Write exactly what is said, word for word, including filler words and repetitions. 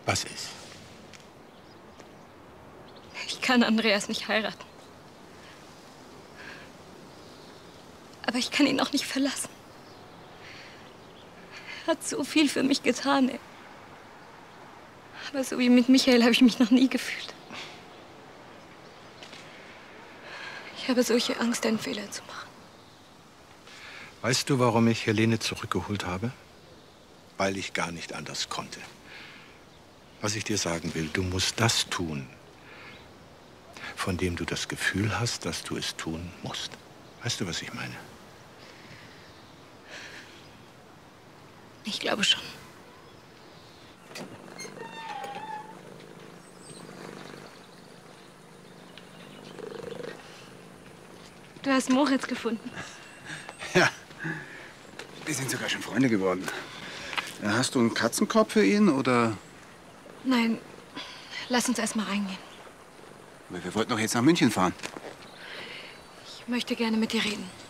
Was ist? Ich kann Andreas nicht heiraten. Aber ich kann ihn auch nicht verlassen. Er hat so viel für mich getan. Ey. Aber so wie mit Michael habe ich mich noch nie gefühlt. Ich habe solche Angst, einen Fehler zu machen. Weißt du, warum ich Helene zurückgeholt habe? Weil ich gar nicht anders konnte. Was ich dir sagen will, du musst das tun, von dem du das Gefühl hast, dass du es tun musst. Weißt du, was ich meine? Ich glaube schon. Du hast Moritz gefunden. Ja. Wir sind sogar schon Freunde geworden. Hast du einen Katzenkorb für ihn, oder? Nein, lass uns erst mal reingehen. Wir wollten doch jetzt nach München fahren. Ich möchte gerne mit dir reden.